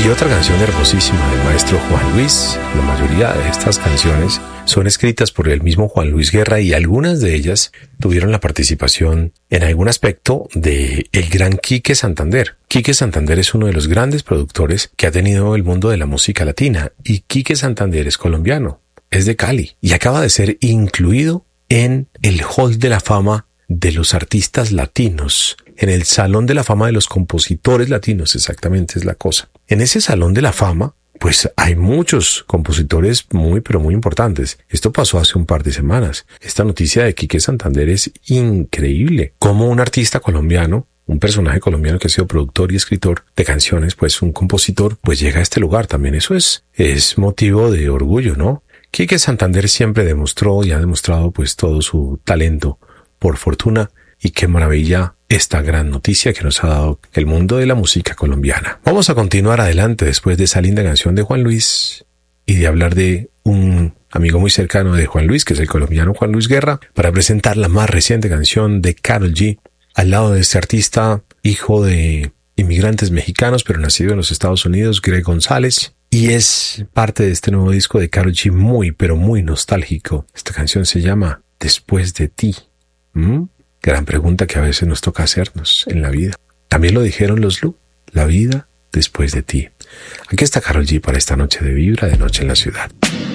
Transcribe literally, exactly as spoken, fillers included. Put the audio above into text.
Y otra canción hermosísima del maestro Juan Luis. La mayoría de estas canciones son escritas por el mismo Juan Luis Guerra y algunas de ellas tuvieron la participación en algún aspecto de el gran Quique Santander. Quique Santander es uno de los grandes productores que ha tenido el mundo de la música latina, y Quique Santander es colombiano, es de Cali y acaba de ser incluido en el Hall de la Fama de los artistas latinos, en el Salón de la Fama de los compositores latinos, exactamente es la cosa. En ese Salón de la Fama, pues hay muchos compositores muy pero muy importantes. Esto pasó hace un par de semanas. Esta noticia de Quique Santander es increíble. Como un artista colombiano, un personaje colombiano que ha sido productor y escritor de canciones, pues un compositor, pues llega a este lugar también. Eso es, es motivo de orgullo, ¿no? Quique Santander siempre demostró y ha demostrado pues todo su talento, por fortuna, y qué maravilla esta gran noticia que nos ha dado el mundo de la música colombiana. Vamos a continuar adelante después de esa linda canción de Juan Luis y de hablar de un amigo muy cercano de Juan Luis, que es el colombiano Juan Luis Guerra, para presentar la más reciente canción de Karol G, al lado de este artista, hijo de inmigrantes mexicanos, pero nacido en los Estados Unidos, Greg González, y es parte de este nuevo disco de Karol G muy, pero muy nostálgico. Esta canción se llama Después de ti. ¿Mm? Gran pregunta que a veces nos toca hacernos en la vida. También lo dijeron los Lu, la vida después de ti. Aquí está Karol G para esta noche de Vibra de Noche en la Ciudad.